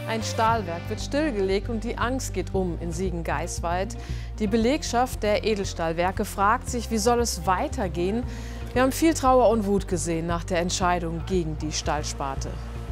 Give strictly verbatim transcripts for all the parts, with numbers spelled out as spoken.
Ein Stahlwerk wird stillgelegt und die Angst geht um in Siegen-Geiswald. Die Belegschaft der Edelstahlwerke fragt sich, wie soll es weitergehen? Wir haben viel Trauer und Wut gesehen nach der Entscheidung gegen die Stahlsparte.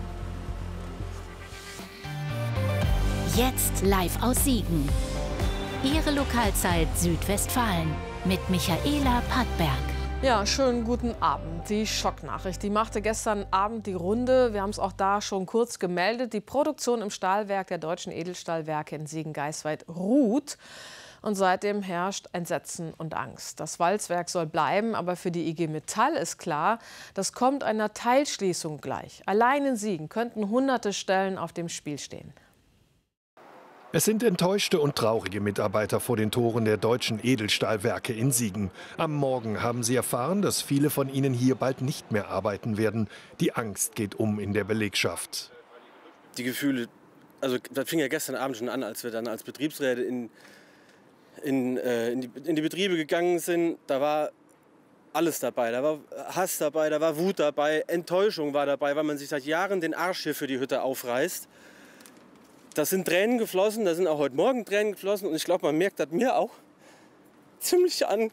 Jetzt live aus Siegen. Ihre Lokalzeit Südwestfalen mit Michaela Pattberg. Ja, schönen guten Abend. Die Schocknachricht, die machte gestern Abend die Runde. Wir haben es auch da schon kurz gemeldet. Die Produktion im Stahlwerk der Deutschen Edelstahlwerke in Siegen-Geiswald ruht. Und seitdem herrscht Entsetzen und Angst. Das Walzwerk soll bleiben, aber für die I G Metall ist klar, das kommt einer Teilschließung gleich. Allein in Siegen könnten hunderte Stellen auf dem Spiel stehen. Es sind enttäuschte und traurige Mitarbeiter vor den Toren der Deutschen Edelstahlwerke in Siegen. Am Morgen haben sie erfahren, dass viele von ihnen hier bald nicht mehr arbeiten werden. Die Angst geht um in der Belegschaft. Die Gefühle, also das fing ja gestern Abend schon an, als wir dann als Betriebsräte in, in, äh, in, die, in die Betriebe gegangen sind. Da war alles dabei. Da war Hass dabei, da war Wut dabei, Enttäuschung war dabei, weil man sich seit Jahren den Arsch hier für die Hütte aufreißt. Da sind Tränen geflossen, da sind auch heute Morgen Tränen geflossen und ich glaube, man merkt das mir auch ziemlich an.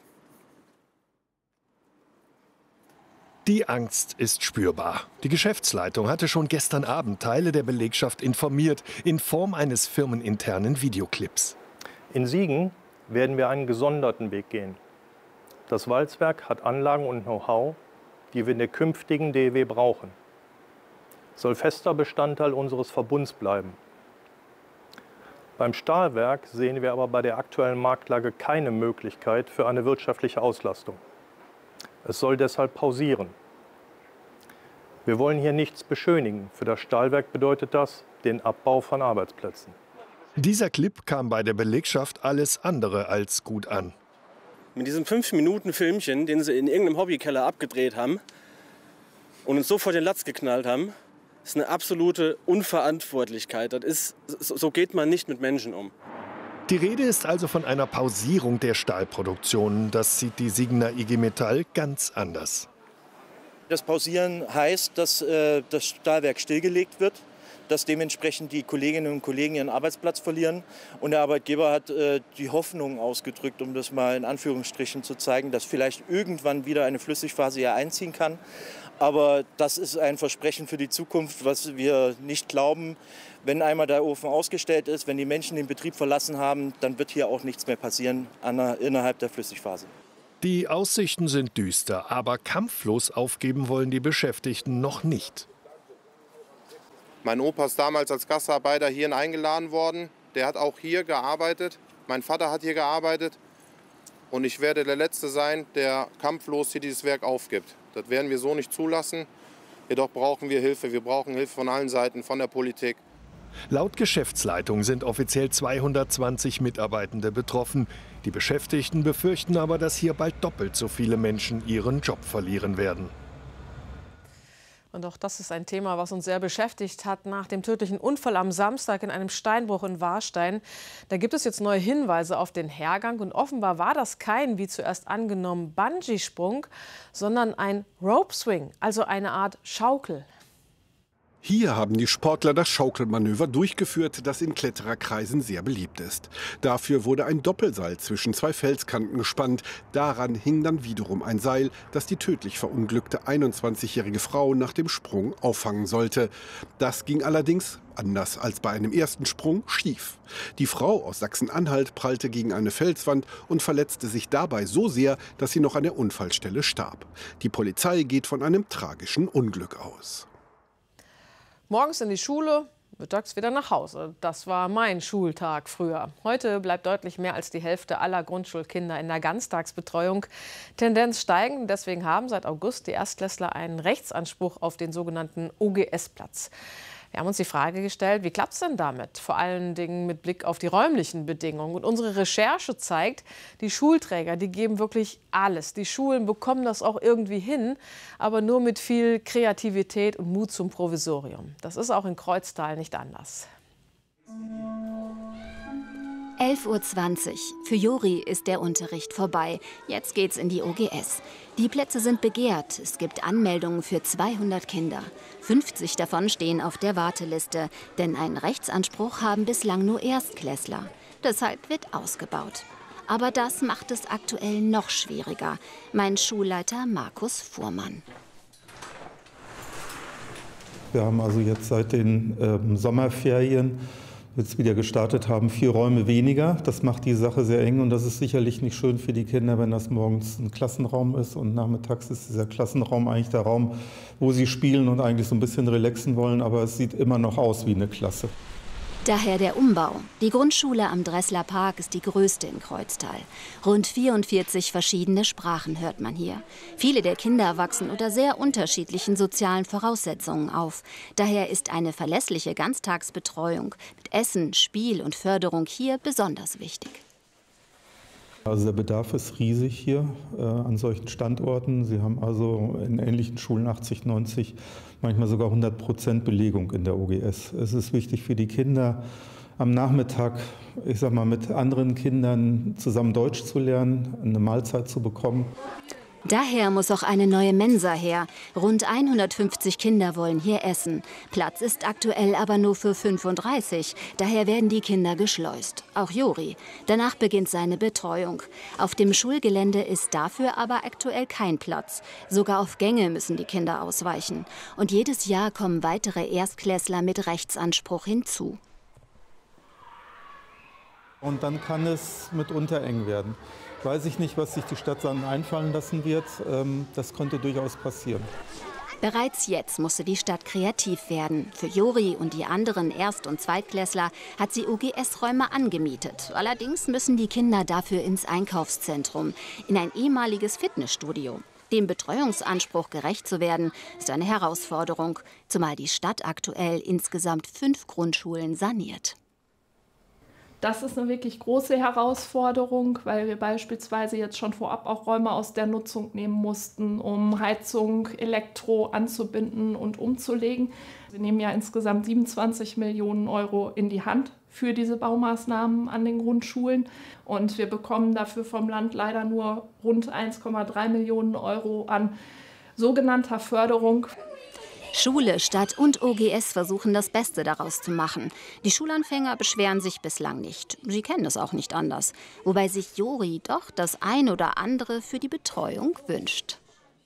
Die Angst ist spürbar. Die Geschäftsleitung hatte schon gestern Abend Teile der Belegschaft informiert, in Form eines firmeninternen Videoclips. In Siegen werden wir einen gesonderten Weg gehen. Das Walzwerk hat Anlagen und Know-how, die wir in der künftigen D E W brauchen. Soll fester Bestandteil unseres Verbunds bleiben. Beim Stahlwerk sehen wir aber bei der aktuellen Marktlage keine Möglichkeit für eine wirtschaftliche Auslastung. Es soll deshalb pausieren. Wir wollen hier nichts beschönigen. Für das Stahlwerk bedeutet das den Abbau von Arbeitsplätzen. Dieser Clip kam bei der Belegschaft alles andere als gut an. Mit diesem fünf Minuten Filmchen, den sie in irgendeinem Hobbykeller abgedreht haben und uns so vor den Latz geknallt haben, ist eine absolute Unverantwortlichkeit. Das ist, so geht man nicht mit Menschen um. Die Rede ist also von einer Pausierung der Stahlproduktion. Das sieht die Siegener I G Metall ganz anders. Das Pausieren heißt, dass äh, das Stahlwerk stillgelegt wird, dass dementsprechend die Kolleginnen und Kollegen ihren Arbeitsplatz verlieren. Und der Arbeitgeber hat äh, die Hoffnung ausgedrückt, um das mal in Anführungsstrichen zu zeigen, dass vielleicht irgendwann wieder eine Flüssigphase hier einziehen kann. Aber das ist ein Versprechen für die Zukunft, was wir nicht glauben. Wenn einmal der Ofen ausgestellt ist, wenn die Menschen den Betrieb verlassen haben, dann wird hier auch nichts mehr passieren innerhalb der Flüssigphase. Die Aussichten sind düster, aber kampflos aufgeben wollen die Beschäftigten noch nicht. Mein Opa ist damals als Gastarbeiter hierhin eingeladen worden. Der hat auch hier gearbeitet. Mein Vater hat hier gearbeitet. Und ich werde der Letzte sein, der kampflos hier dieses Werk aufgibt. Das werden wir so nicht zulassen. Jedoch brauchen wir Hilfe. Wir brauchen Hilfe von allen Seiten, von der Politik. Laut Geschäftsleitung sind offiziell zweihundertzwanzig Mitarbeitende betroffen. Die Beschäftigten befürchten aber, dass hier bald doppelt so viele Menschen ihren Job verlieren werden. Und auch das ist ein Thema, was uns sehr beschäftigt hat nach dem tödlichen Unfall am Samstag in einem Steinbruch in Warstein. Da gibt es jetzt neue Hinweise auf den Hergang. Und offenbar war das kein, wie zuerst angenommen, Bungee-Sprung, sondern ein Rope-Swing, also eine Art Schaukel. Hier haben die Sportler das Schaukelmanöver durchgeführt, das in Klettererkreisen sehr beliebt ist. Dafür wurde ein Doppelseil zwischen zwei Felskanten gespannt. Daran hing dann wiederum ein Seil, das die tödlich verunglückte einundzwanzigjährige Frau nach dem Sprung auffangen sollte. Das ging allerdings, anders als bei einem ersten Sprung, schief. Die Frau aus Sachsen-Anhalt prallte gegen eine Felswand und verletzte sich dabei so sehr, dass sie noch an der Unfallstelle starb. Die Polizei geht von einem tragischen Unglück aus. Morgens in die Schule, mittags wieder nach Hause. Das war mein Schultag früher. Heute bleibt deutlich mehr als die Hälfte aller Grundschulkinder in der Ganztagsbetreuung. Tendenz steigend. Deswegen haben seit August die Erstklässler einen Rechtsanspruch auf den sogenannten O G S-Platz. Wir haben uns die Frage gestellt, wie klappt es denn damit? Vor allen Dingen mit Blick auf die räumlichen Bedingungen. Und unsere Recherche zeigt, die Schulträger, die geben wirklich alles. Die Schulen bekommen das auch irgendwie hin, aber nur mit viel Kreativität und Mut zum Provisorium. Das ist auch in Kreuztal nicht anders. elf Uhr zwanzig. Für Jori ist der Unterricht vorbei. Jetzt geht's in die O G S. Die Plätze sind begehrt. Es gibt Anmeldungen für zweihundert Kinder. fünfzig davon stehen auf der Warteliste. Denn einen Rechtsanspruch haben bislang nur Erstklässler. Deshalb wird ausgebaut. Aber das macht es aktuell noch schwieriger. Mein Schulleiter Markus Fuhrmann. Wir haben also jetzt seit den äh, Sommerferien jetzt wieder gestartet haben, vier Räume weniger. Das macht die Sache sehr eng und das ist sicherlich nicht schön für die Kinder, wenn das morgens ein Klassenraum ist und nachmittags ist dieser Klassenraum eigentlich der Raum, wo sie spielen und eigentlich so ein bisschen relaxen wollen, aber es sieht immer noch aus wie eine Klasse. Daher der Umbau. Die Grundschule am Dressler Park ist die größte in Kreuztal. Rund vierundvierzig verschiedene Sprachen hört man hier. Viele der Kinder wachsen unter sehr unterschiedlichen sozialen Voraussetzungen auf. Daher ist eine verlässliche Ganztagsbetreuung mit Essen, Spiel und Förderung hier besonders wichtig. Also der Bedarf ist riesig hier äh, an solchen Standorten. Sie haben also in ähnlichen Schulen achtzig, neunzig, manchmal sogar hundert Prozent Belegung in der O G S. Es ist wichtig für die Kinder, am Nachmittag, ich sag mal, mit anderen Kindern zusammen Deutsch zu lernen, eine Mahlzeit zu bekommen. Daher muss auch eine neue Mensa her. Rund hundertfünfzig Kinder wollen hier essen. Platz ist aktuell aber nur für fünfunddreißig. Daher werden die Kinder geschleust. Auch Jori. Danach beginnt seine Betreuung. Auf dem Schulgelände ist dafür aber aktuell kein Platz. Sogar auf Gänge müssen die Kinder ausweichen. Und jedes Jahr kommen weitere Erstklässler mit Rechtsanspruch hinzu. Und dann kann es mitunter eng werden. Weiß ich nicht, was sich die Stadt dann einfallen lassen wird. Das könnte durchaus passieren. Bereits jetzt musste die Stadt kreativ werden. Für Jori und die anderen Erst- und Zweitklässler hat sie O G S-Räume angemietet. Allerdings müssen die Kinder dafür ins Einkaufszentrum, in ein ehemaliges Fitnessstudio. Dem Betreuungsanspruch gerecht zu werden, ist eine Herausforderung, zumal die Stadt aktuell insgesamt fünf Grundschulen saniert. Das ist eine wirklich große Herausforderung, weil wir beispielsweise jetzt schon vorab auch Räume aus der Nutzung nehmen mussten, um Heizung, Elektro anzubinden und umzulegen. Wir nehmen ja insgesamt siebenundzwanzig Millionen Euro in die Hand für diese Baumaßnahmen an den Grundschulen. Und wir bekommen dafür vom Land leider nur rund eins Komma drei Millionen Euro an sogenannter Förderung. Schule, Stadt und O G S versuchen das Beste daraus zu machen. Die Schulanfänger beschweren sich bislang nicht. Sie kennen es auch nicht anders. Wobei sich Jori doch das ein oder andere für die Betreuung wünscht.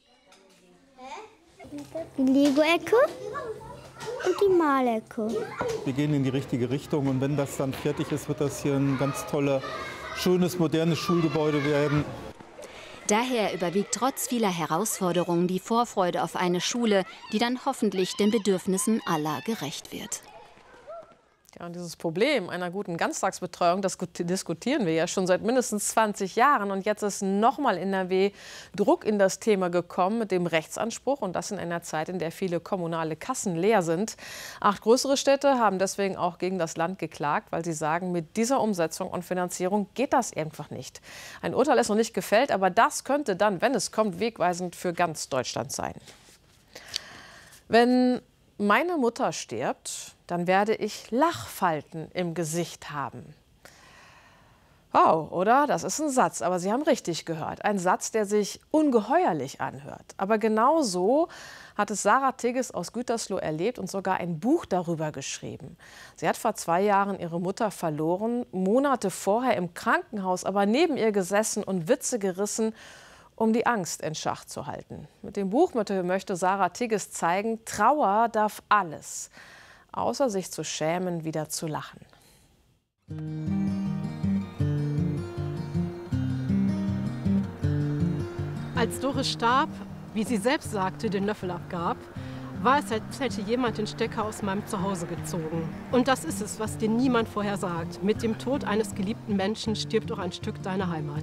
Die Lego-Ecke und die Malecke. Wir gehen in die richtige Richtung und wenn das dann fertig ist, wird das hier ein ganz toller, schönes, modernes Schulgebäude werden. Daher überwiegt trotz vieler Herausforderungen die Vorfreude auf eine Schule, die dann hoffentlich den Bedürfnissen aller gerecht wird. Ja, und dieses Problem einer guten Ganztagsbetreuung, das diskutieren wir ja schon seit mindestens zwanzig Jahren. Und jetzt ist nochmal in N R W Druck in das Thema gekommen mit dem Rechtsanspruch. Und das in einer Zeit, in der viele kommunale Kassen leer sind. Acht größere Städte haben deswegen auch gegen das Land geklagt, weil sie sagen, mit dieser Umsetzung und Finanzierung geht das einfach nicht. Ein Urteil ist noch nicht gefällt, aber das könnte dann, wenn es kommt, wegweisend für ganz Deutschland sein. Wenn meine Mutter stirbt, dann werde ich Lachfalten im Gesicht haben. Wow, oder? Das ist ein Satz, aber Sie haben richtig gehört. Ein Satz, der sich ungeheuerlich anhört. Aber genau so hat es Sarah Tigges aus Gütersloh erlebt und sogar ein Buch darüber geschrieben. Sie hat vor zwei Jahren ihre Mutter verloren, Monate vorher im Krankenhaus, aber neben ihr gesessen und Witze gerissen, um die Angst in Schach zu halten. Mit dem Buch möchte Sarah Tigges zeigen, Trauer darf alles, außer sich zu schämen, wieder zu lachen. Als Doris starb, wie sie selbst sagte, den Löffel abgab, war es, als hätte jemand den Stecker aus meinem Zuhause gezogen. Und das ist es, was dir niemand vorher sagt. Mit dem Tod eines geliebten Menschen stirbt auch ein Stück deiner Heimat.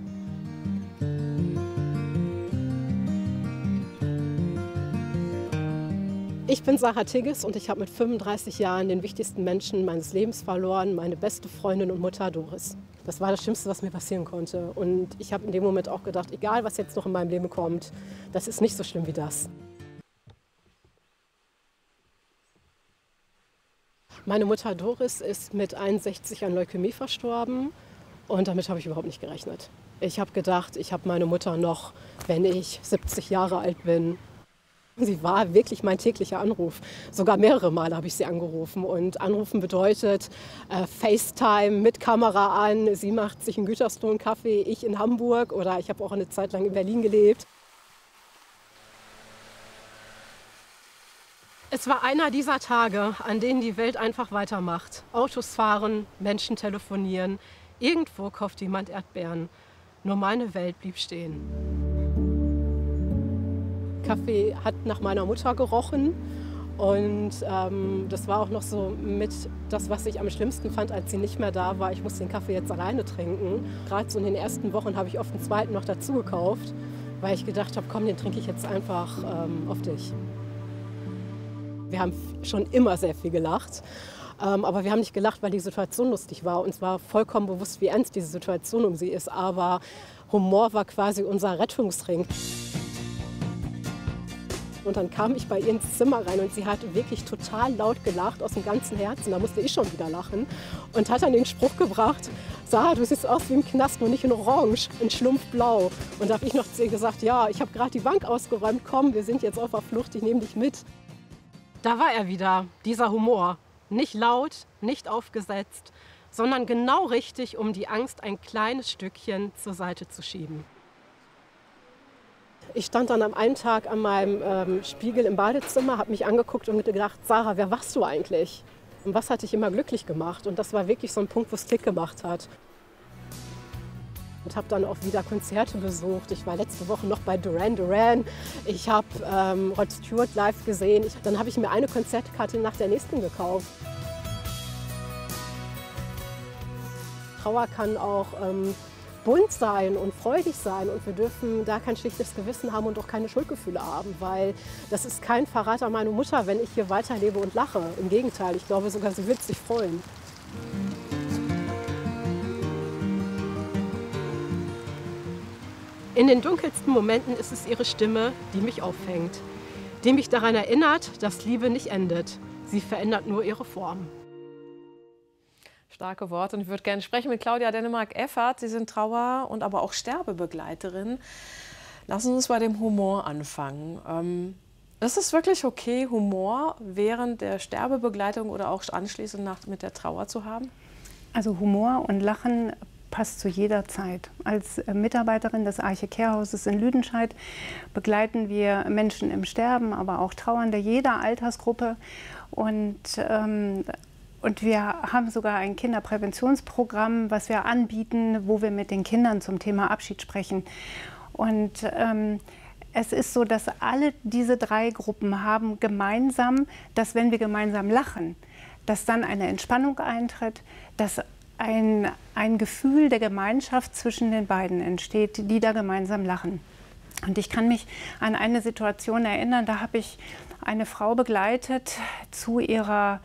Ich bin Sarah Tigges und ich habe mit fünfunddreißig Jahren den wichtigsten Menschen meines Lebens verloren, meine beste Freundin und Mutter Doris. Das war das Schlimmste, was mir passieren konnte. Und ich habe in dem Moment auch gedacht, egal was jetzt noch in meinem Leben kommt, das ist nicht so schlimm wie das. Meine Mutter Doris ist mit einundsechzig an Leukämie verstorben und damit habe ich überhaupt nicht gerechnet. Ich habe gedacht, ich habe meine Mutter noch, wenn ich siebzig Jahre alt bin. Sie war wirklich mein täglicher Anruf. Sogar mehrere Male habe ich sie angerufen. Und anrufen bedeutet äh, FaceTime mit Kamera an. Sie macht sich in Gütersloh einen Kaffee, ich in Hamburg oder ich habe auch eine Zeit lang in Berlin gelebt. Es war einer dieser Tage, an denen die Welt einfach weitermacht. Autos fahren, Menschen telefonieren. Irgendwo kauft jemand Erdbeeren. Nur meine Welt blieb stehen. Kaffee hat nach meiner Mutter gerochen und ähm, das war auch noch so mit das, was ich am schlimmsten fand, als sie nicht mehr da war. Ich musste den Kaffee jetzt alleine trinken. Gerade so in den ersten Wochen habe ich oft einen zweiten noch dazu gekauft, weil ich gedacht habe, komm, den trinke ich jetzt einfach ähm, auf dich. Wir haben schon immer sehr viel gelacht, ähm, aber wir haben nicht gelacht, weil die Situation lustig war. Uns war vollkommen bewusst, wie ernst diese Situation um sie ist, aber Humor war quasi unser Rettungsring. Und dann kam ich bei ihr ins Zimmer rein und sie hat wirklich total laut gelacht, aus dem ganzen Herzen. Da musste ich schon wieder lachen und hat dann den Spruch gebracht, Sarah, du siehst aus wie im Knast, nur nicht in Orange, in Schlumpfblau. Und da habe ich noch zu ihr gesagt, ja, ich habe gerade die Bank ausgeräumt, komm, wir sind jetzt auf der Flucht, ich nehme dich mit. Da war er wieder, dieser Humor. Nicht laut, nicht aufgesetzt, sondern genau richtig, um die Angst ein kleines Stückchen zur Seite zu schieben. Ich stand dann am einen Tag an meinem ähm, Spiegel im Badezimmer, habe mich angeguckt und gedacht, Sarah, wer warst du eigentlich? Und was hat dich immer glücklich gemacht? Und das war wirklich so ein Punkt, wo es Klick gemacht hat. Und habe dann auch wieder Konzerte besucht. Ich war letzte Woche noch bei Duran Duran. Ich habe ähm, Rod Stewart live gesehen. Ich, dann habe ich mir eine Konzertkarte nach der nächsten gekauft. Trauer kann auch ähm, bunt sein und freudig sein und wir dürfen da kein schlechtes Gewissen haben und auch keine Schuldgefühle haben, weil das ist kein Verrat an meine Mutter, wenn ich hier weiterlebe und lache. Im Gegenteil, ich glaube sogar, sie wird sich freuen. In den dunkelsten Momenten ist es ihre Stimme, die mich auffängt, die mich daran erinnert, dass Liebe nicht endet. Sie verändert nur ihre Form. Starke Worte. Und ich würde gerne sprechen mit Claudia Dennemark-Effert. Sie sind Trauer- und aber auch Sterbebegleiterin. Lassen Sie uns bei dem Humor anfangen. Ähm, ist es wirklich okay, Humor während der Sterbebegleitung oder auch anschließend nach, mit der Trauer zu haben? Also Humor und Lachen passt zu jeder Zeit. Als Mitarbeiterin des Arche Care-Hauses in Lüdenscheid begleiten wir Menschen im Sterben, aber auch Trauernde jeder Altersgruppe. Und ähm, Und wir haben sogar ein Kinderpräventionsprogramm, was wir anbieten, wo wir mit den Kindern zum Thema Abschied sprechen. Und ähm, es ist so, dass alle diese drei Gruppen haben gemeinsam, dass wenn wir gemeinsam lachen, dass dann eine Entspannung eintritt, dass ein, ein Gefühl der Gemeinschaft zwischen den beiden entsteht, die da gemeinsam lachen. Und ich kann mich an eine Situation erinnern, da habe ich eine Frau begleitet zu ihrer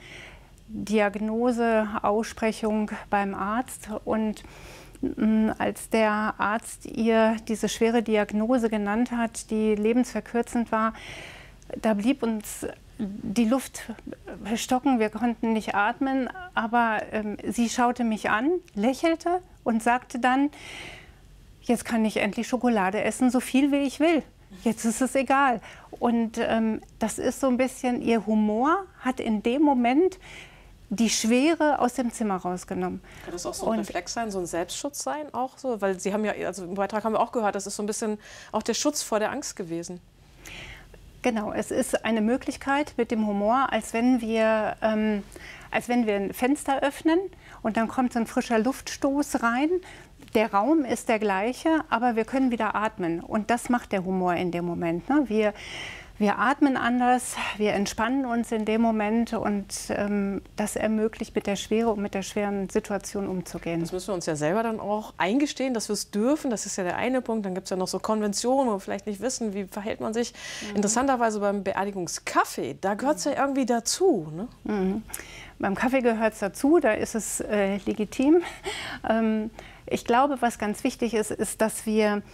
Diagnose-Aussprechung beim Arzt und mh, als der Arzt ihr diese schwere Diagnose genannt hat, die lebensverkürzend war, da blieb uns die Luft stocken, wir konnten nicht atmen, aber ähm, sie schaute mich an, lächelte und sagte dann, jetzt kann ich endlich Schokolade essen, so viel wie ich will. Jetzt ist es egal. Und ähm, das ist so ein bisschen, ihr Humor hat in dem Moment die Schwere aus dem Zimmer rausgenommen. Kann das auch so ein und Reflex sein, so ein Selbstschutz sein auch so? Weil Sie haben ja, also im Beitrag haben wir auch gehört, das ist so ein bisschen auch der Schutz vor der Angst gewesen. Genau, es ist eine Möglichkeit mit dem Humor, als wenn wir, ähm, als wenn wir ein Fenster öffnen und dann kommt so ein frischer Luftstoß rein. Der Raum ist der gleiche, aber wir können wieder atmen. Und das macht der Humor in dem Moment. Ne? Wir, wir atmen anders, wir entspannen uns in dem Moment und ähm, das ermöglicht, mit der Schwere und mit der schweren Situation umzugehen. Das müssen wir uns ja selber dann auch eingestehen, dass wir es dürfen. Das ist ja der eine Punkt. Dann gibt es ja noch so Konventionen, wo wir vielleicht nicht wissen, wie verhält man sich. Mhm. Interessanterweise beim Beerdigungskaffee, da gehört es ja irgendwie dazu. Ne? Mhm. Beim Kaffee gehört es dazu, da ist es äh, legitim. Ähm, ich glaube, was ganz wichtig ist, ist, dass wir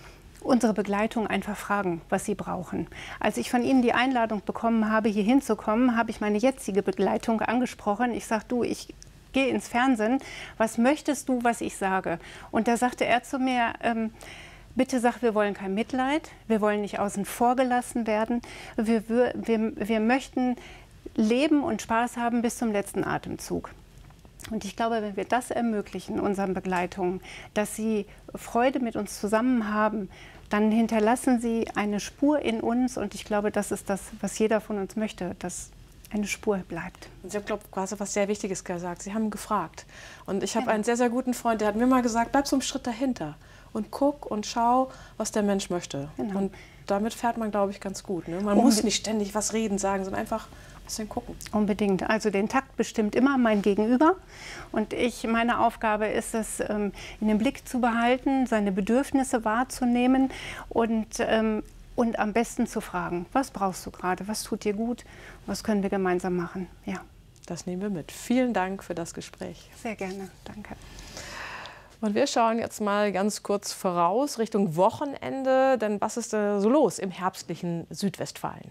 unsere Begleitung einfach fragen, was sie brauchen. Als ich von ihnen die Einladung bekommen habe, hier hinzukommen, habe ich meine jetzige Begleitung angesprochen. Ich sage, du, ich gehe ins Fernsehen, was möchtest du, was ich sage? Und da sagte er zu mir, ähm, bitte sag, wir wollen kein Mitleid, wir wollen nicht außen vor gelassen werden, wir, wir, wir möchten leben und Spaß haben bis zum letzten Atemzug. Und ich glaube, wenn wir das ermöglichen, unseren Begleitungen, dass sie Freude mit uns zusammen haben, dann hinterlassen sie eine Spur in uns. Und ich glaube, das ist das, was jeder von uns möchte, dass eine Spur bleibt. Und Sie haben, glaube ich, quasi was sehr Wichtiges gesagt. Sie haben gefragt. Und ich habe ja. einen sehr, sehr guten Freund, der hat mir mal gesagt, bleib so einen Schritt dahinter und guck und schau, was der Mensch möchte. Genau. Und damit fährt man, glaube ich, ganz gut. Ne? Man Unbe muss nicht ständig was reden, sagen, sondern einfach ein bisschen gucken. Unbedingt. Also den Takt bestimmt immer mein Gegenüber. Und ich, meine Aufgabe ist es, in den Blick zu behalten, seine Bedürfnisse wahrzunehmen und, und am besten zu fragen, was brauchst du gerade, was tut dir gut, was können wir gemeinsam machen. Ja. Das nehmen wir mit. Vielen Dank für das Gespräch. Sehr gerne. Danke. Und wir schauen jetzt mal ganz kurz voraus Richtung Wochenende, denn was ist da so los im herbstlichen Südwestfalen?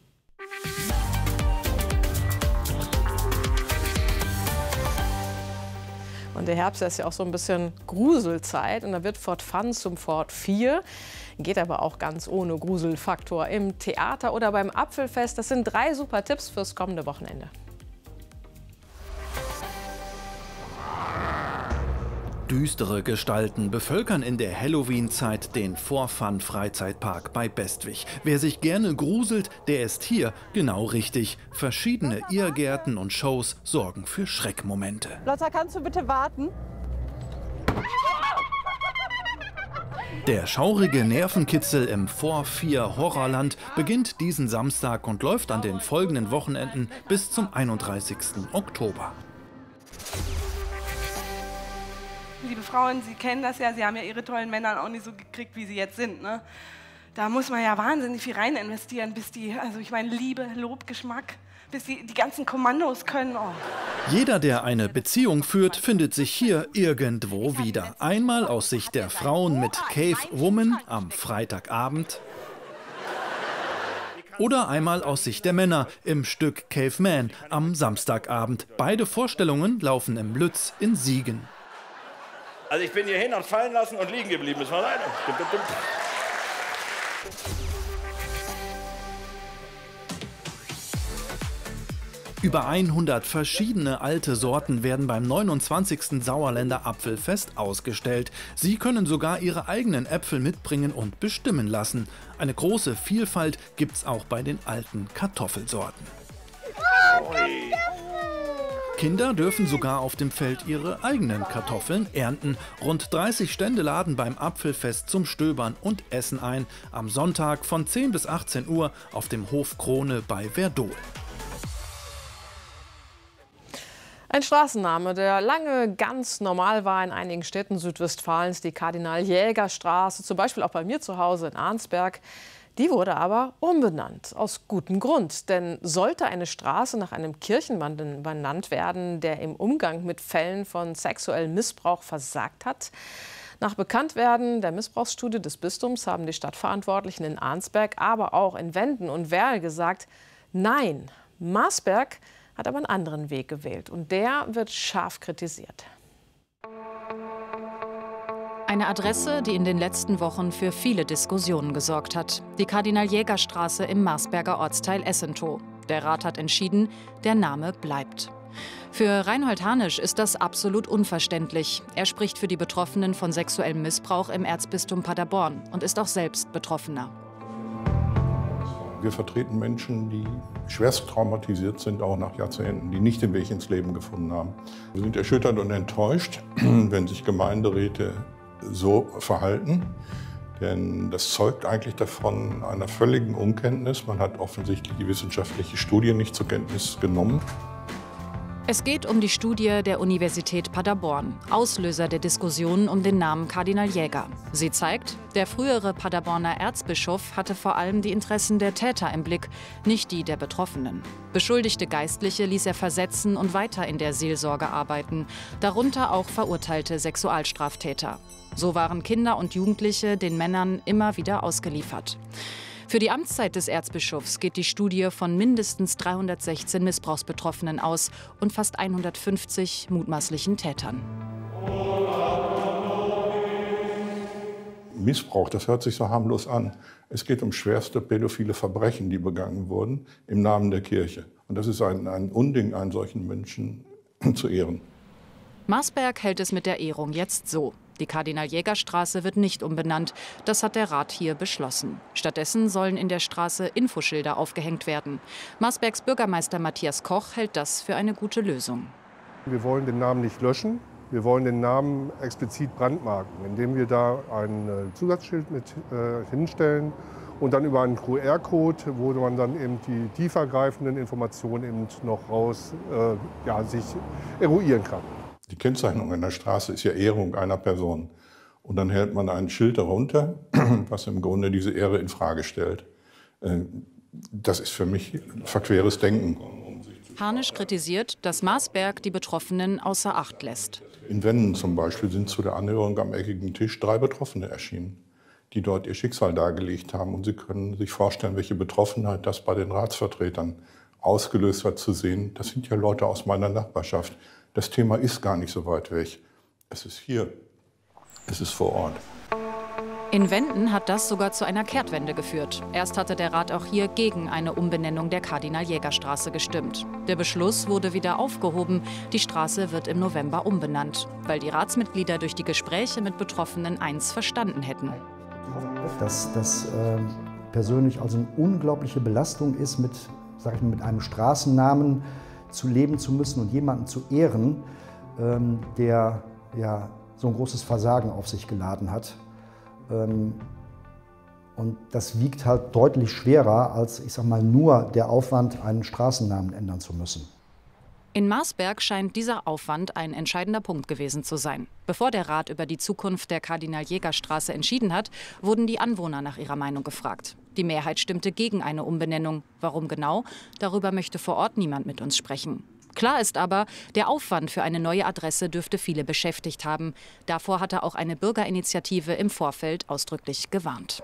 Und der Herbst ist ja auch so ein bisschen Gruselzeit und da wird Fort Fun zum Fort vier. Geht aber auch ganz ohne Gruselfaktor im Theater oder beim Apfelfest. Das sind drei super Tipps fürs kommende Wochenende. Düstere Gestalten bevölkern in der Halloween-Zeit den For Fun Freizeitpark bei Bestwig. Wer sich gerne gruselt, der ist hier genau richtig. Verschiedene Irrgärten und Shows sorgen für Schreckmomente. Lotta, kannst du bitte warten? Der schaurige Nervenkitzel im For vier Horrorland beginnt diesen Samstag und läuft an den folgenden Wochenenden bis zum einunddreißigsten Oktober. Liebe Frauen, Sie kennen das ja, Sie haben ja Ihre tollen Männer auch nicht so gekriegt, wie sie jetzt sind. Ne? Da muss man ja wahnsinnig viel rein investieren, bis die, also ich meine Liebe, Lob, Geschmack, bis die die ganzen Kommandos können. Oh. Jeder, der eine Beziehung führt, findet sich hier irgendwo wieder. Einmal aus Sicht der Frauen mit Cave Woman am Freitagabend oder einmal aus Sicht der Männer im Stück Cave Man am Samstagabend. Beide Vorstellungen laufen im Lütz in Siegen. Also ich bin hier hin und fallen lassen und liegen geblieben. Das war leider. Über hundert verschiedene alte Sorten werden beim neunundzwanzigsten Sauerländer Apfelfest ausgestellt. Sie können sogar ihre eigenen Äpfel mitbringen und bestimmen lassen. Eine große Vielfalt gibt's auch bei den alten Kartoffelsorten. Kinder dürfen sogar auf dem Feld ihre eigenen Kartoffeln ernten. Rund dreißig Stände laden beim Apfelfest zum Stöbern und Essen ein. Am Sonntag von zehn bis achtzehn Uhr auf dem Hof Krone bei Werdohl. Ein Straßenname, der lange ganz normal war in einigen Städten Südwestfalens, die Kardinal-Jäger-Straße, zum Beispiel auch bei mir zu Hause in Arnsberg. Die wurde aber umbenannt, aus gutem Grund. Denn sollte eine Straße nach einem Kirchenmann benannt werden, der im Umgang mit Fällen von sexuellem Missbrauch versagt hat? Nach Bekanntwerden der Missbrauchsstudie des Bistums haben die Stadtverantwortlichen in Arnsberg, aber auch in Wenden und Werl gesagt, nein, Marsberg hat aber einen anderen Weg gewählt. Und der wird scharf kritisiert. Eine Adresse, die in den letzten Wochen für viele Diskussionen gesorgt hat. Die Kardinal-Jäger-Straße im Marsberger Ortsteil Essentow. Der Rat hat entschieden, der Name bleibt. Für Reinhold Harnisch ist das absolut unverständlich. Er spricht für die Betroffenen von sexuellem Missbrauch im Erzbistum Paderborn und ist auch selbst Betroffener. Wir vertreten Menschen, die schwerst traumatisiert sind, auch nach Jahrzehnten, die nicht den Weg ins Leben gefunden haben. Wir sind erschüttert und enttäuscht, wenn sich Gemeinderäte so verhalten, denn das zeugt eigentlich davon einer völligen Unkenntnis. Man hat offensichtlich die wissenschaftliche Studie nicht zur Kenntnis genommen. Es geht um die Studie der Universität Paderborn, Auslöser der Diskussionen um den Namen Kardinal Jäger. Sie zeigt, der frühere Paderborner Erzbischof hatte vor allem die Interessen der Täter im Blick, nicht die der Betroffenen. Beschuldigte Geistliche ließ er versetzen und weiter in der Seelsorge arbeiten, darunter auch verurteilte Sexualstraftäter. So waren Kinder und Jugendliche den Männern immer wieder ausgeliefert. Für die Amtszeit des Erzbischofs geht die Studie von mindestens dreihundertsechzehn Missbrauchsbetroffenen aus und fast hundertfünfzig mutmaßlichen Tätern. Missbrauch, das hört sich so harmlos an. Es geht um schwerste pädophile Verbrechen, die begangen wurden im Namen der Kirche. Und das ist ein, ein Unding, einen solchen Menschen zu ehren. Marsberg hält es mit der Ehrung jetzt so. Die Kardinal-Jäger-Straße wird nicht umbenannt. Das hat der Rat hier beschlossen. Stattdessen sollen in der Straße Infoschilder aufgehängt werden. Marsbergs Bürgermeister Matthias Koch hält das für eine gute Lösung. Wir wollen den Namen nicht löschen. Wir wollen den Namen explizit brandmarken, indem wir da ein Zusatzschild mit äh, hinstellen und dann über einen Q R-Code, wo man dann eben die tiefergreifenden Informationen eben noch raus äh, ja, sich eruieren kann. Die Kennzeichnung einer Straße ist ja Ehrung einer Person. Und dann hält man ein Schild darunter, was im Grunde diese Ehre in Frage stellt. Das ist für mich verqueres Denken. Harnisch kritisiert, dass Marsberg die Betroffenen außer Acht lässt. In Wenden zum Beispiel sind zu der Anhörung am eckigen Tisch drei Betroffene erschienen, die dort ihr Schicksal dargelegt haben. Und Sie können sich vorstellen, welche Betroffenheit das bei den Ratsvertretern ausgelöst hat, zu sehen. Das sind ja Leute aus meiner Nachbarschaft. Das Thema ist gar nicht so weit weg. Es ist hier, es ist vor Ort. In Wenden hat das sogar zu einer Kehrtwende geführt. Erst hatte der Rat auch hier gegen eine Umbenennung der Kardinal-Jäger-Straße gestimmt. Der Beschluss wurde wieder aufgehoben. Die Straße wird im November umbenannt, weil die Ratsmitglieder durch die Gespräche mit Betroffenen eins verstanden hätten. Dass das äh, persönlich also eine unglaubliche Belastung ist, mit, sag ich mal, mit einem Straßennamen zu leben zu müssen und jemanden zu ehren, ähm, der ja, so ein großes Versagen auf sich geladen hat. Ähm, und das wiegt halt deutlich schwerer als, ich sag mal, nur der Aufwand, einen Straßennamen ändern zu müssen. In Marsberg scheint dieser Aufwand ein entscheidender Punkt gewesen zu sein. Bevor der Rat über die Zukunft der Kardinal-Jäger-Straße entschieden hat, wurden die Anwohner nach ihrer Meinung gefragt. Die Mehrheit stimmte gegen eine Umbenennung. Warum genau? Darüber möchte vor Ort niemand mit uns sprechen. Klar ist aber, der Aufwand für eine neue Adresse dürfte viele beschäftigt haben. Davor hatte auch eine Bürgerinitiative im Vorfeld ausdrücklich gewarnt.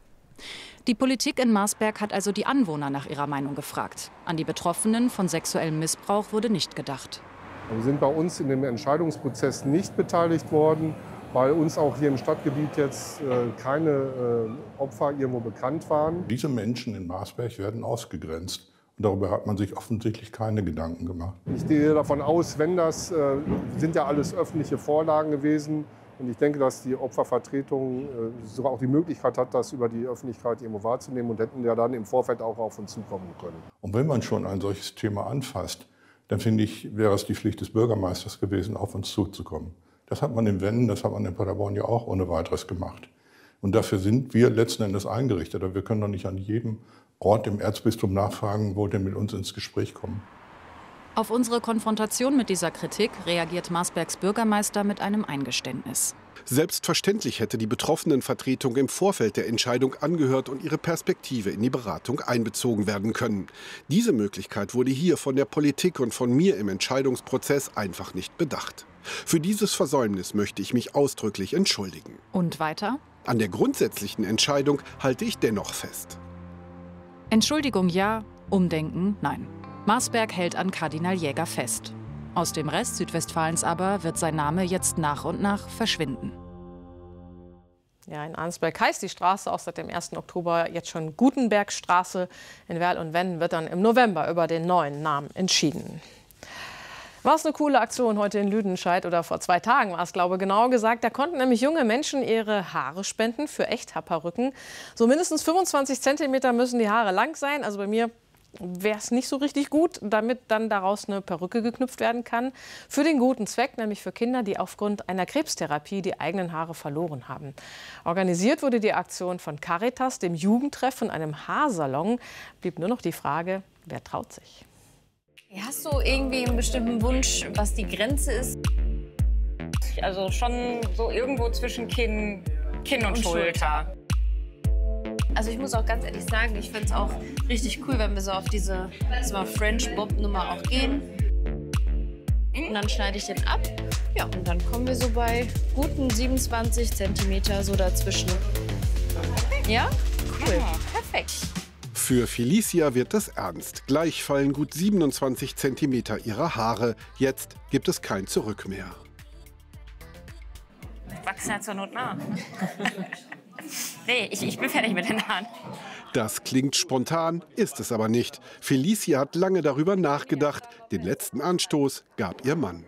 Die Politik in Marsberg hat also die Anwohner nach ihrer Meinung gefragt. An die Betroffenen von sexuellem Missbrauch wurde nicht gedacht. Wir sind bei uns in dem Entscheidungsprozess nicht beteiligt worden, weil uns auch hier im Stadtgebiet jetzt äh, keine äh, Opfer irgendwo bekannt waren. Diese Menschen in Marsberg werden ausgegrenzt. Und darüber hat man sich offensichtlich keine Gedanken gemacht. Ich gehe davon aus, wenn das, äh, sind ja alles öffentliche Vorlagen gewesen. Und ich denke, dass die Opfervertretung äh, sogar auch die Möglichkeit hat, das über die Öffentlichkeit irgendwo wahrzunehmen und hätten ja dann im Vorfeld auch auf uns zukommen können. Und wenn man schon ein solches Thema anfasst, dann finde ich, wäre es die Pflicht des Bürgermeisters gewesen, auf uns zuzukommen. Das hat man in Wenden, das hat man in Paderborn ja auch ohne weiteres gemacht. Und dafür sind wir letzten Endes eingerichtet. Aber wir können doch nicht an jedem Ort im Erzbistum nachfragen, wo denn mit uns ins Gespräch kommen. Auf unsere Konfrontation mit dieser Kritik reagiert Marsbergs Bürgermeister mit einem Eingeständnis. Selbstverständlich hätte die Betroffenenvertretung im Vorfeld der Entscheidung angehört und ihre Perspektive in die Beratung einbezogen werden können. Diese Möglichkeit wurde hier von der Politik und von mir im Entscheidungsprozess einfach nicht bedacht. Für dieses Versäumnis möchte ich mich ausdrücklich entschuldigen. Und weiter? An der grundsätzlichen Entscheidung halte ich dennoch fest. Entschuldigung ja, Umdenken nein. Marsberg hält an Kardinal Jäger fest. Aus dem Rest Südwestfalens aber wird sein Name jetzt nach und nach verschwinden. Ja, in Arnsberg heißt die Straße auch seit dem ersten Oktober jetzt schon Gutenbergstraße. In Werl und Wenden wird dann im November über den neuen Namen entschieden. War es eine coole Aktion heute in Lüdenscheid oder vor zwei Tagen war es, glaube ich, genauer gesagt. Da konnten nämlich junge Menschen ihre Haare spenden für Echthaarperücken. So mindestens fünfundzwanzig Zentimeter müssen die Haare lang sein. Also bei mir wäre es nicht so richtig gut, damit dann daraus eine Perücke geknüpft werden kann. Für den guten Zweck, nämlich für Kinder, die aufgrund einer Krebstherapie die eigenen Haare verloren haben. Organisiert wurde die Aktion von Caritas, dem Jugendtreff und einem Haarsalon. Blieb nur noch die Frage, wer traut sich? Hast du irgendwie einen bestimmten Wunsch, was die Grenze ist? Also schon so irgendwo zwischen Kinn, Kinn und, und Schulter. Also ich muss auch ganz ehrlich sagen, ich finde es auch richtig cool, wenn wir so auf diese so French Bob Nummer auch gehen. Und dann schneide ich den ab. Ja, und dann kommen wir so bei guten siebenundzwanzig Zentimeter so dazwischen. Ja? Cool. Ja, perfekt. Für Felicia wird es ernst. Gleich fallen gut siebenundzwanzig Zentimeter ihrer Haare. Jetzt gibt es kein Zurück mehr. Wachsen ja zur Not nach. Nee, ich, ich bin fertig mit den Haaren. Das klingt spontan, ist es aber nicht. Felicia hat lange darüber nachgedacht. Den letzten Anstoß gab ihr Mann.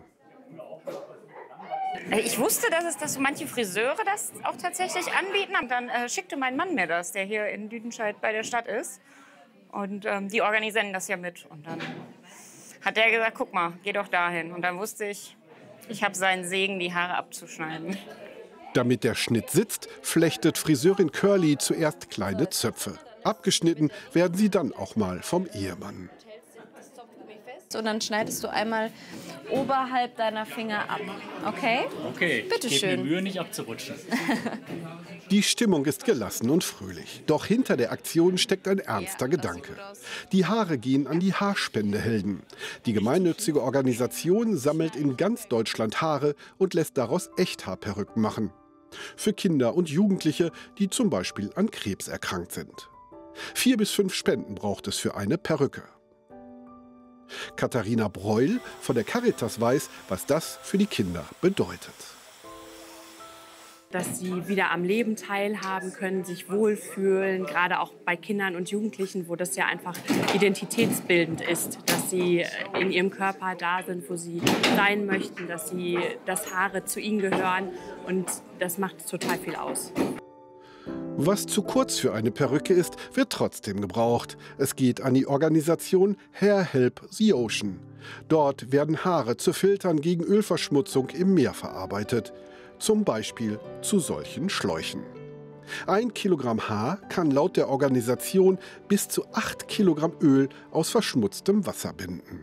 Ich wusste, dass es dass manche Friseure das auch tatsächlich anbieten. Und dann äh, schickte mein Mann mir das, der hier in Lüdenscheid bei der Stadt ist. Und ähm, die organisieren das ja mit. Und dann hat der gesagt, guck mal, geh doch dahin. Und dann wusste ich, ich habe seinen Segen, die Haare abzuschneiden. Damit der Schnitt sitzt, flechtet Friseurin Curly zuerst kleine Zöpfe. Abgeschnitten werden sie dann auch mal vom Ehemann. Und dann schneidest du einmal oberhalb deiner Finger ab. Okay? Okay, bitte ich schön. gebe mir Mühe, nicht abzurutschen. Die Stimmung ist gelassen und fröhlich. Doch hinter der Aktion steckt ein ernster Gedanke. Die Haare gehen an die Haarspendehelden. Die gemeinnützige Organisation sammelt in ganz Deutschland Haare und lässt daraus Echthaarperücken machen. Für Kinder und Jugendliche, die zum Beispiel an Krebs erkrankt sind. Vier bis fünf Spenden braucht es für eine Perücke. Katharina Breul von der Caritas weiß, was das für die Kinder bedeutet. Dass sie wieder am Leben teilhaben können, sich wohlfühlen, gerade auch bei Kindern und Jugendlichen, wo das ja einfach identitätsbildend ist, dass sie in ihrem Körper da sind, wo sie sein möchten, dass, sie, dass Haare zu ihnen gehören, und das macht total viel aus. Was zu kurz für eine Perücke ist, wird trotzdem gebraucht. Es geht an die Organisation Hair Help the Ocean. Dort werden Haare zu Filtern gegen Ölverschmutzung im Meer verarbeitet. Zum Beispiel zu solchen Schläuchen. Ein Kilogramm Haar kann laut der Organisation bis zu acht Kilogramm Öl aus verschmutztem Wasser binden.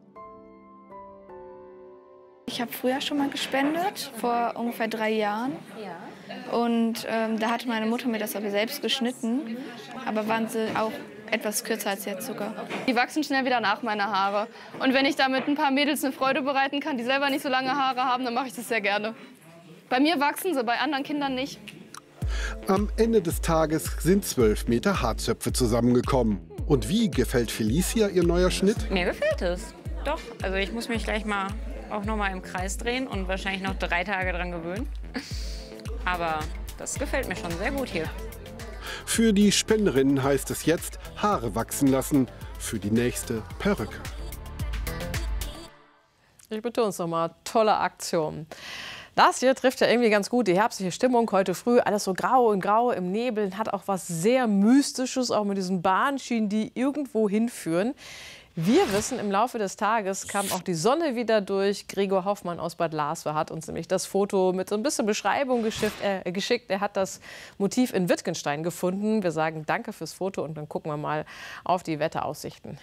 Ich habe früher schon mal gespendet, vor ungefähr drei Jahren. Und ähm, da hatte meine Mutter mir das aber selbst geschnitten. Aber waren sie auch etwas kürzer als jetzt sogar. Die wachsen schnell wieder nach, meine Haare. Und wenn ich damit ein paar Mädels eine Freude bereiten kann, die selber nicht so lange Haare haben, dann mache ich das sehr gerne. Bei mir wachsen sie, bei anderen Kindern nicht. Am Ende des Tages sind zwölf Meter Haarzöpfe zusammengekommen. Und wie gefällt Felicia ihr neuer Schnitt? Mir gefällt es. Doch, also ich muss mich gleich mal auch noch mal im Kreis drehen und wahrscheinlich noch drei Tage dran gewöhnen. Aber das gefällt mir schon sehr gut hier. Für die Spenderinnen heißt es jetzt Haare wachsen lassen, für die nächste Perücke. Ich betone es nochmal, tolle Aktion. Das hier trifft ja irgendwie ganz gut die herbstliche Stimmung heute früh. Alles so grau und grau im Nebel, hat auch was sehr Mystisches, auch mit diesen Bahnschienen, die irgendwo hinführen. Wir wissen, im Laufe des Tages kam auch die Sonne wieder durch. Gregor Hoffmann aus Bad Larsvær hat uns nämlich das Foto mit so ein bisschen Beschreibung geschickt. Äh, geschickt. Er hat das Motiv in Wittgenstein gefunden. Wir sagen danke fürs Foto und dann gucken wir mal auf die Wetteraussichten.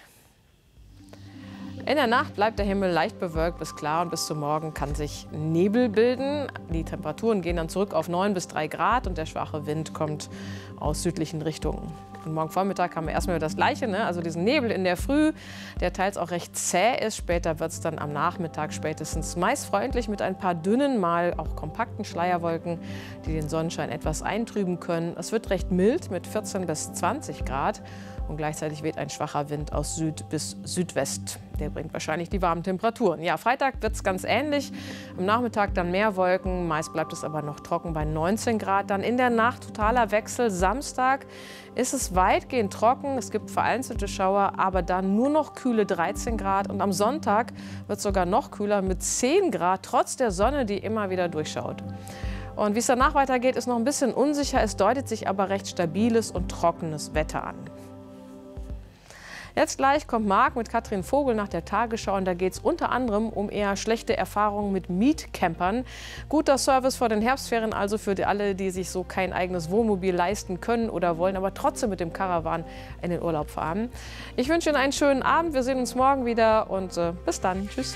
In der Nacht bleibt der Himmel leicht bewölkt bis klar und bis zum Morgen kann sich Nebel bilden. Die Temperaturen gehen dann zurück auf neun bis drei Grad und der schwache Wind kommt aus südlichen Richtungen. Und morgen Vormittag haben wir erstmal das Gleiche, ne? Also diesen Nebel in der Früh, der teils auch recht zäh ist. Später wird es dann am Nachmittag spätestens meist freundlich mit ein paar dünnen, mal auch kompakten Schleierwolken, die den Sonnenschein etwas eintrüben können. Es wird recht mild mit vierzehn bis zwanzig Grad. Und gleichzeitig weht ein schwacher Wind aus Süd bis Südwest. Der bringt wahrscheinlich die warmen Temperaturen. Ja, Freitag wird es ganz ähnlich. Am Nachmittag dann mehr Wolken. Meist bleibt es aber noch trocken bei neunzehn Grad. Dann in der Nacht totaler Wechsel. Samstag ist es weitgehend trocken. Es gibt vereinzelte Schauer, aber dann nur noch kühle dreizehn Grad. Und am Sonntag wird es sogar noch kühler mit zehn Grad, trotz der Sonne, die immer wieder durchschaut. Und wie es danach weitergeht, ist noch ein bisschen unsicher. Es deutet sich aber recht stabiles und trockenes Wetter an. Jetzt gleich kommt Marc mit Katrin Vogel nach der Tagesschau und da geht es unter anderem um eher schlechte Erfahrungen mit Mietcampern. Guter Service vor den Herbstferien also für die alle, die sich so kein eigenes Wohnmobil leisten können oder wollen, aber trotzdem mit dem Caravan in den Urlaub fahren. Ich wünsche Ihnen einen schönen Abend. Wir sehen uns morgen wieder und äh, bis dann. Tschüss.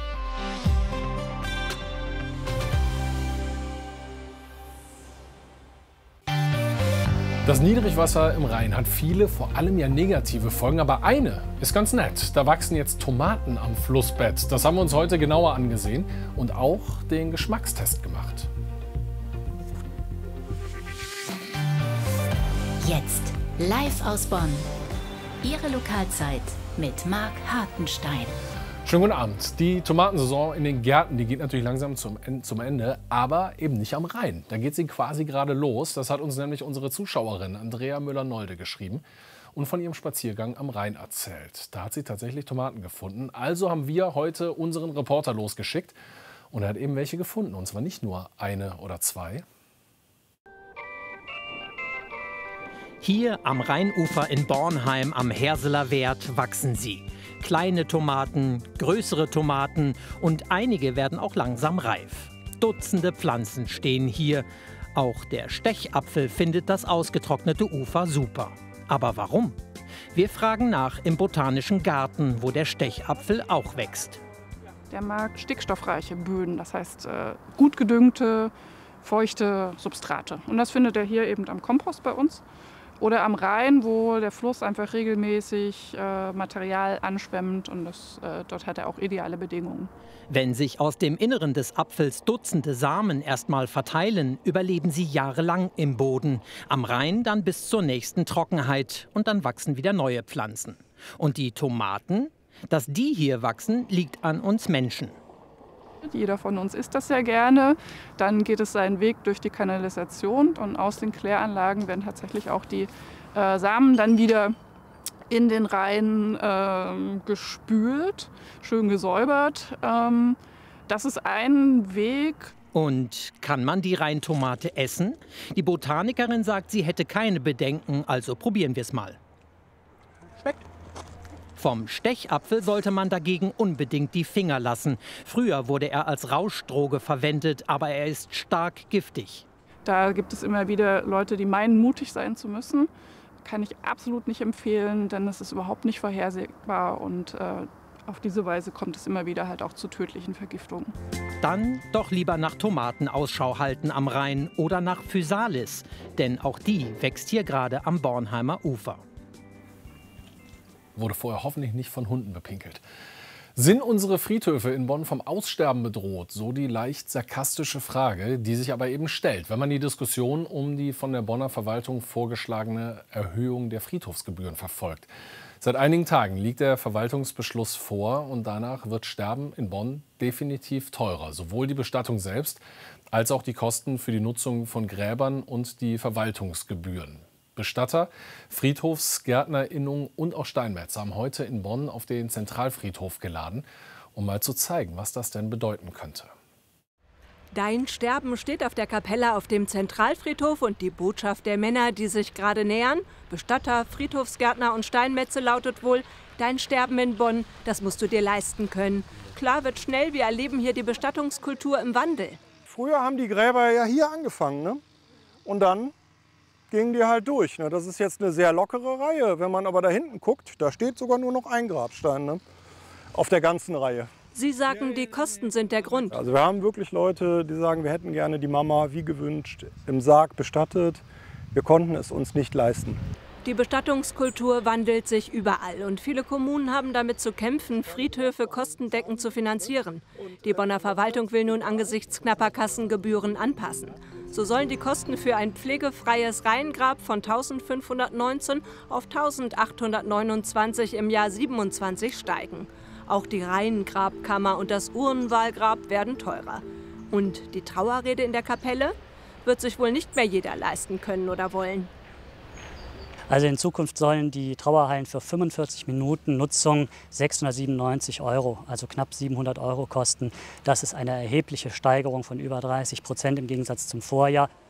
Das Niedrigwasser im Rhein hat viele, vor allem ja negative Folgen, aber eine ist ganz nett. Da wachsen jetzt Tomaten am Flussbett. Das haben wir uns heute genauer angesehen und auch den Geschmackstest gemacht. Jetzt live aus Bonn. Ihre Lokalzeit mit Marc Hartenstein. Schönen guten Abend. Die Tomatensaison in den Gärten, die geht natürlich langsam zum, zum Ende, aber eben nicht am Rhein. Da geht sie quasi gerade los. Das hat uns nämlich unsere Zuschauerin Andrea Müller-Nolde geschrieben und von ihrem Spaziergang am Rhein erzählt. Da hat sie tatsächlich Tomaten gefunden. Also haben wir heute unseren Reporter losgeschickt und er hat eben welche gefunden. Und zwar nicht nur eine oder zwei. Hier am Rheinufer in Bornheim am Herseler Wert wachsen sie. Kleine Tomaten, größere Tomaten und einige werden auch langsam reif. Dutzende Pflanzen stehen hier. Auch der Stechapfel findet das ausgetrocknete Ufer super. Aber warum? Wir fragen nach im Botanischen Garten, wo der Stechapfel auch wächst. Der mag stickstoffreiche Böden, das heißt äh, gut gedüngte, feuchte Substrate. Und das findet er hier eben am Kompost bei uns. Oder am Rhein, wo der Fluss einfach regelmäßig äh, Material anschwemmt und das, äh, dort hat er auch ideale Bedingungen. Wenn sich aus dem Inneren des Apfels Dutzende Samen erstmal verteilen, überleben sie jahrelang im Boden. Am Rhein dann bis zur nächsten Trockenheit und dann wachsen wieder neue Pflanzen. Und die Tomaten? Dass die hier wachsen, liegt an uns Menschen. Jeder von uns isst das sehr gerne. Dann geht es seinen Weg durch die Kanalisation und aus den Kläranlagen werden tatsächlich auch die äh, Samen dann wieder in den Rhein äh, gespült, schön gesäubert. Ähm, das ist ein Weg. Und kann man die Rheintomate essen? Die Botanikerin sagt, sie hätte keine Bedenken, also probieren wir es mal. Schmeckt. Vom Stechapfel sollte man dagegen unbedingt die Finger lassen. Früher wurde er als Rauschdroge verwendet, aber er ist stark giftig. Da gibt es immer wieder Leute, die meinen, mutig sein zu müssen. Kann ich absolut nicht empfehlen, denn es ist überhaupt nicht vorhersehbar und äh, auf diese Weise kommt es immer wieder halt auch zu tödlichen Vergiftungen. Dann doch lieber nach Tomaten Ausschau halten am Rhein oder nach Physalis, denn auch die wächst hier gerade am Bornheimer Ufer. Wurde vorher hoffentlich nicht von Hunden bepinkelt. Sind unsere Friedhöfe in Bonn vom Aussterben bedroht? So die leicht sarkastische Frage, die sich aber eben stellt, wenn man die Diskussion um die von der Bonner Verwaltung vorgeschlagene Erhöhung der Friedhofsgebühren verfolgt. Seit einigen Tagen liegt der Verwaltungsbeschluss vor und danach wird Sterben in Bonn definitiv teurer. Sowohl die Bestattung selbst als auch die Kosten für die Nutzung von Gräbern und die Verwaltungsgebühren. Bestatter, Friedhofsgärtnerinnen und auch Steinmetze haben heute in Bonn auf den Zentralfriedhof geladen, um mal zu zeigen, was das denn bedeuten könnte. Dein Sterben steht auf der Kapelle auf dem Zentralfriedhof und die Botschaft der Männer, die sich gerade nähern, Bestatter, Friedhofsgärtner und Steinmetze, lautet wohl: Dein Sterben in Bonn, das musst du dir leisten können. Klar wird schnell, wir erleben hier die Bestattungskultur im Wandel. Früher haben die Gräber ja hier angefangen, ne? Und dann gingen die halt durch. Ne? Das ist jetzt eine sehr lockere Reihe. Wenn man aber da hinten guckt, da steht sogar nur noch ein Grabstein, ne? Auf der ganzen Reihe. Sie sagen, die Kosten sind der Grund. Also wir haben wirklich Leute, die sagen, wir hätten gerne die Mama wie gewünscht im Sarg bestattet. Wir konnten es uns nicht leisten. Die Bestattungskultur wandelt sich überall und viele Kommunen haben damit zu kämpfen, Friedhöfe kostendeckend zu finanzieren. Die Bonner Verwaltung will nun angesichts knapper Kassengebühren anpassen. So sollen die Kosten für ein pflegefreies Reihengrab von eintausendfünfhundertneunzehn auf eintausendachthundertneunundzwanzig im Jahr siebenundzwanzig steigen. Auch die Reihengrabkammer und das Urnenwahlgrab werden teurer. Und die Trauerrede in der Kapelle wird sich wohl nicht mehr jeder leisten können oder wollen. Also in Zukunft sollen die Trauerhallen für fünfundvierzig Minuten Nutzung sechshundertsiebenundneunzig Euro, also knapp siebenhundert Euro kosten. Das ist eine erhebliche Steigerung von über dreißig Prozent im Gegensatz zum Vorjahr.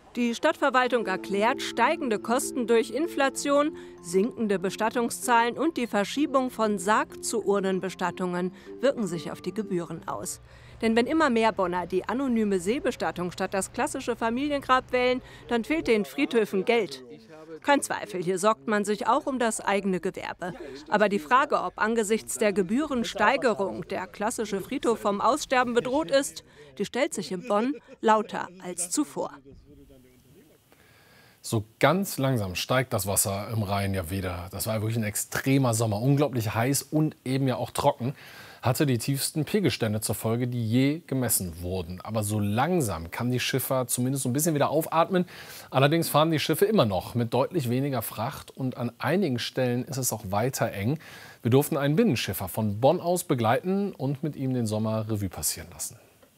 Die Stadtverwaltung erklärt, steigende Kosten durch Inflation, sinkende Bestattungszahlen und die Verschiebung von Sarg- zu Urnenbestattungen wirken sich auf die Gebühren aus. Denn wenn immer mehr Bonner die anonyme Seebestattung statt das klassische Familiengrab wählen, dann fehlt den Friedhöfen Geld. Kein Zweifel, hier sorgt man sich auch um das eigene Gewerbe. Aber die Frage, ob angesichts der Gebührensteigerung der klassische Friedhof vom Aussterben bedroht ist, die stellt sich in Bonn lauter als zuvor. So ganz langsam steigt das Wasser im Rhein ja wieder. Das war wirklich ein extremer Sommer, unglaublich heiß und eben ja auch trocken. Hatte die tiefsten Pegelstände zur Folge, die je gemessen wurden. Aber so langsam kann die Schifffahrt zumindest so ein bisschen wieder aufatmen. Allerdings fahren die Schiffe immer noch mit deutlich weniger Fracht und an einigen Stellen ist es auch weiter eng. Wir durften einen Binnenschiffer von Bonn aus begleiten und mit ihm den Sommer Revue passieren lassen.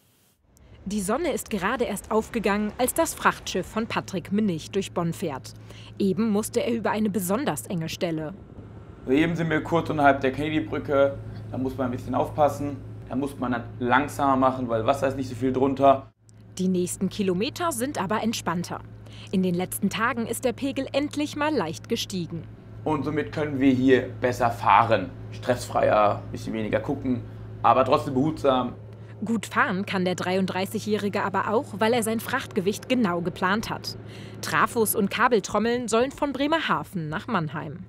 Die Sonne ist gerade erst aufgegangen, als das Frachtschiff von Patrick Minnig durch Bonn fährt. Eben musste er über eine besonders enge Stelle. Eben sind wir kurz unterhalb der Kennedy-Brücke. Da muss man ein bisschen aufpassen. Da muss man dann langsamer machen, weil Wasser ist nicht so viel drunter. Die nächsten Kilometer sind aber entspannter. In den letzten Tagen ist der Pegel endlich mal leicht gestiegen. Und somit können wir hier besser fahren. Stressfreier, ein bisschen weniger gucken, aber trotzdem behutsam. Gut fahren kann der dreiunddreißigjährige aber auch, weil er sein Frachtgewicht genau geplant hat. Trafos und Kabeltrommeln sollen von Bremerhaven nach Mannheim.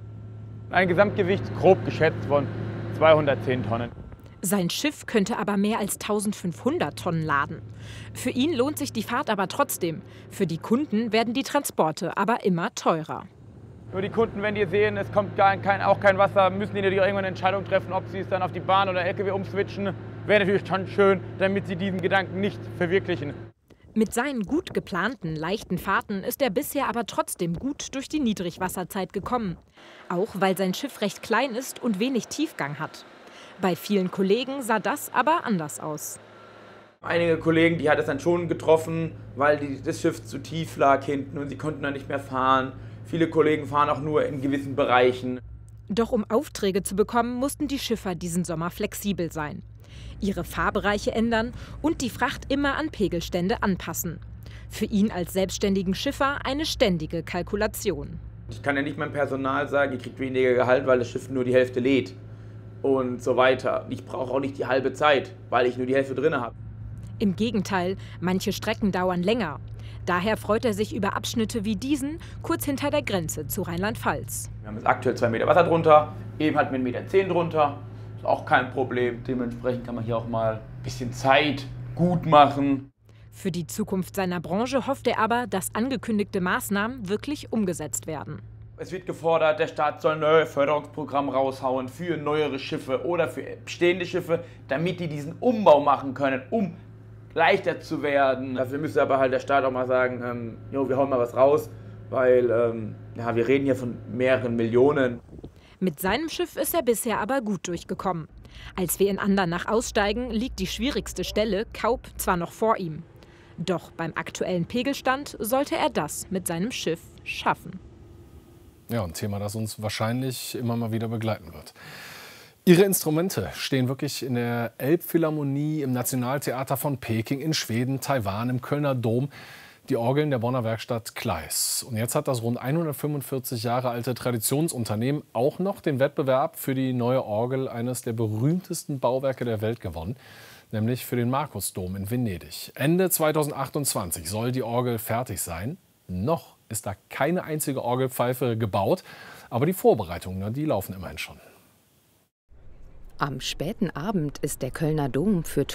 Ein Gesamtgewicht grob geschätzt von zweihundertzehn Tonnen. Sein Schiff könnte aber mehr als eintausendfünfhundert Tonnen laden. Für ihn lohnt sich die Fahrt aber trotzdem. Für die Kunden werden die Transporte aber immer teurer. Nur die Kunden, wenn die sehen, es kommt gar kein, auch kein Wasser, müssen die natürlich irgendwann eine Entscheidung treffen, ob sie es dann auf die Bahn oder L K W umswitchen. Wäre natürlich schon schön, damit sie diesen Gedanken nicht verwirklichen. Mit seinen gut geplanten, leichten Fahrten ist er bisher aber trotzdem gut durch die Niedrigwasserzeit gekommen. Auch weil sein Schiff recht klein ist und wenig Tiefgang hat. Bei vielen Kollegen sah das aber anders aus. Einige Kollegen, die hat es dann schon getroffen, weil die, das Schiff zu tief lag hinten und sie konnten dann nicht mehr fahren. Viele Kollegen fahren auch nur in gewissen Bereichen. Doch um Aufträge zu bekommen, mussten die Schiffer diesen Sommer flexibel sein. Ihre Fahrbereiche ändern und die Fracht immer an Pegelstände anpassen. Für ihn als selbstständigen Schiffer eine ständige Kalkulation. Ich kann ja nicht meinem Personal sagen, ihr kriegt weniger Gehalt, weil das Schiff nur die Hälfte lädt und so weiter. Ich brauche auch nicht die halbe Zeit, weil ich nur die Hälfte drin habe. Im Gegenteil, manche Strecken dauern länger. Daher freut er sich über Abschnitte wie diesen, kurz hinter der Grenze zu Rheinland-Pfalz. Wir haben jetzt aktuell zwei Meter Wasser drunter, eben hatten wir einen Meter zehn drunter. Ist auch kein Problem. Dementsprechend kann man hier auch mal ein bisschen Zeit gut machen. Für die Zukunft seiner Branche hofft er aber, dass angekündigte Maßnahmen wirklich umgesetzt werden. Es wird gefordert, der Staat soll neue Förderungsprogramme raushauen für neuere Schiffe oder für bestehende Schiffe, damit die diesen Umbau machen können, um leichter zu werden. Dafür müsste aber halt der Staat auch mal sagen, ähm, jo, wir hauen mal was raus, weil ähm, ja, wir reden hier von mehreren Millionen. Mit seinem Schiff ist er bisher aber gut durchgekommen. Als wir in Andernach aussteigen, liegt die schwierigste Stelle, Kaup, zwar noch vor ihm. Doch beim aktuellen Pegelstand sollte er das mit seinem Schiff schaffen. Ja, ein Thema, das uns wahrscheinlich immer mal wieder begleiten wird. Ihre Instrumente stehen wirklich in der Elbphilharmonie, im Nationaltheater von Peking, in Schweden, Taiwan, im Kölner Dom. Die Orgeln der Bonner Werkstatt Kleis. Und jetzt hat das rund hundertfünfundvierzig Jahre alte Traditionsunternehmen auch noch den Wettbewerb für die neue Orgel eines der berühmtesten Bauwerke der Welt gewonnen, nämlich für den Markusdom in Venedig. Ende zweitausendachtundzwanzig soll die Orgel fertig sein. Noch ist da keine einzige Orgelpfeife gebaut, aber die Vorbereitungen, die laufen immerhin schon. Am späten Abend ist der Kölner Dom für